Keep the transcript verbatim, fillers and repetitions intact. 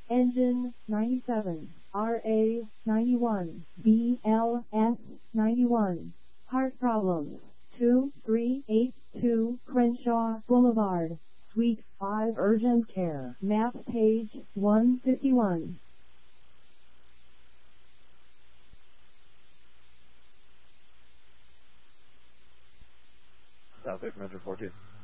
Engine ninety-seven, R A ninety-one, B L S ninety-one. Heart problems. two three eight two Crenshaw Boulevard, Suite five, Urgent Care. Map page one fifty-one. Southwest Metro fourteen.